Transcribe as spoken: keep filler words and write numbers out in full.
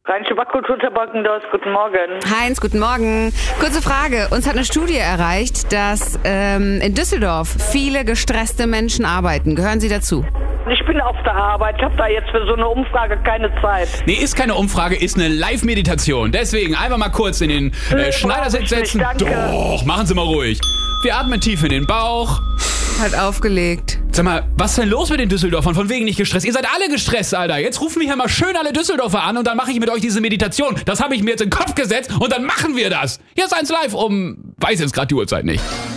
Rheinische Backkultur Brockendos, guten Morgen. Heinz, guten Morgen. Kurze Frage. Uns hat eine Studie erreicht, dass ähm, in Düsseldorf viele gestresste Menschen arbeiten. Gehören Sie dazu? Ich bin auf der Arbeit. Ich habe da jetzt für so eine Umfrage keine Zeit. Nee, ist keine Umfrage, ist eine Live-Meditation. Deswegen einfach mal kurz in den äh, Nee, Schneidersitz brauch ich setzen. nicht, danke. Doch, machen Sie mal ruhig. Wir atmen tief in den Bauch. Hat aufgelegt. Sag mal, was ist denn los mit den Düsseldorfern? Von wegen nicht gestresst. Ihr seid alle gestresst, Alter. Jetzt rufen wir hier mal schön alle Düsseldorfer an und dann mache ich mit euch diese Meditation. Das habe ich mir jetzt in den Kopf gesetzt und dann machen wir das. Hier ist eins live um, weiß jetzt gerade die Uhrzeit nicht.